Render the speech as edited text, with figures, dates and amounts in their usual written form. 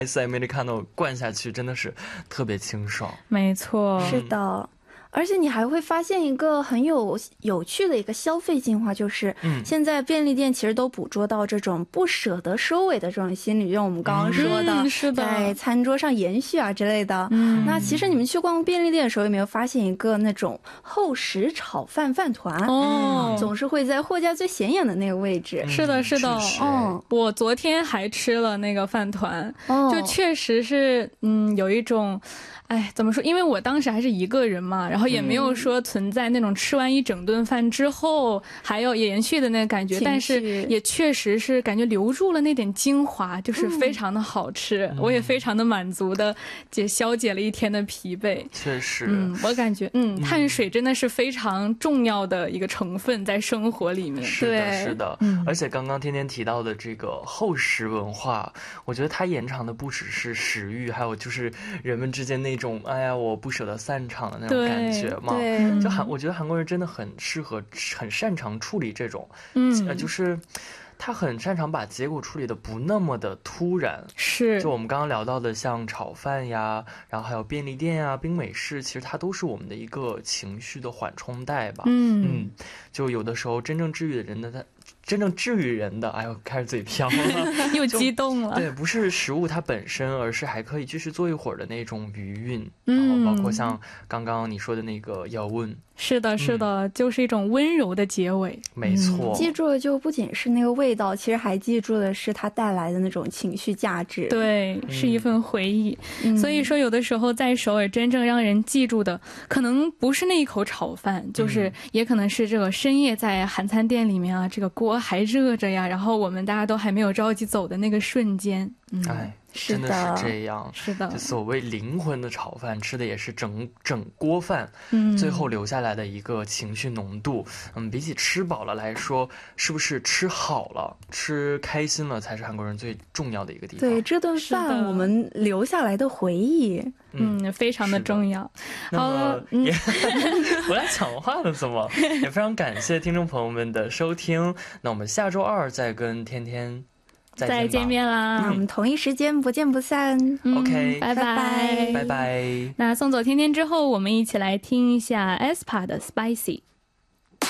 塞 Americano 灌下去真的是特别清爽。 没错， 是的。而且你还会发现一个很有趣的一个消费进化，就是现在便利店其实都捕捉到这种不舍得收尾的这种心理，就像我们刚刚说的， 是的， 在餐桌上延续啊之类的。那其实你们去逛便利店的时候，有没有发现一个那种厚实炒饭饭团？总是会在货架最显眼的那个位置。 是的，是的。我昨天还吃了那个饭团，就确实是有一种。哎，怎么说？因为我当时还是一个人嘛，然后也没有说存在那种吃完一整顿饭之后还要延续的那个感觉，但是也确实是感觉留住了那点精华，就是非常的好吃，我也非常的满足的消解了一天的疲惫。 确实， 我感觉碳水真的是非常重要的一个成分在生活里面。 是的，是的。而且刚刚天天提到的这个厚食文化，我觉得它延长的不只是食欲，还有就是人们之间那种哎呀我不舍得散场的那种感觉嘛。就我觉得韩国人真的很擅长处理这种就是他很擅长把结果处理的不那么的突然。 是， 就我们刚刚聊到的像炒饭呀，然后还有便利店呀、冰美式，其实它都是我们的一个情绪的缓冲带吧。就有的时候真正治愈人的，哎呦，开始嘴飘了， 又激动了。 对，不是食物它本身，而是还可以继续坐一会儿的那种余韵。然后包括像刚刚你说的那个要问。 是的，是的，就是一种温柔的结尾。 没错， 记住的就不仅是那个味道，其实还记住的是它带来的那种情绪价值。 对，是一份回忆。所以说有的时候在首尔真正让人记住的可能不是那一口炒饭，就是也可能是这个深夜在韩餐店里面啊，这个锅还热着呀，然后我们大家都还没有着急走的那个瞬间。 真的是这样。 是的， 就所谓灵魂的炒饭，吃的也是整锅饭，最后留下来的一个情绪浓度。比起吃饱了来说，是不是吃好了、吃开心了才是韩国人最重要的一个地方？ 对，这顿饭我们留下来的回忆， 非常的重要。 好了，我来抢话了，怎么？也非常感谢听众朋友们的收听。那我们下周2再跟天天再见面啦， 我们同一时间不见不散。 OK， 拜拜， 拜拜。 那送走天天之后，我们一起来听一下 aespa 的 Spicy。